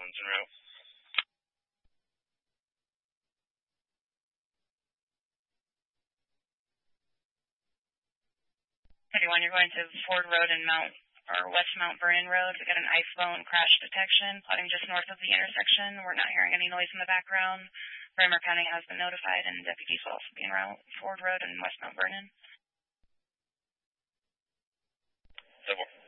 One's en route. 31, you're going to Ford Road and West Mount Vernon Road. We got an iPhone crash detection plotting just north of the intersection. We're not hearing any noise in the background. Bremer County has been notified, and deputies will also be en route Ford Road and West Mount Vernon. So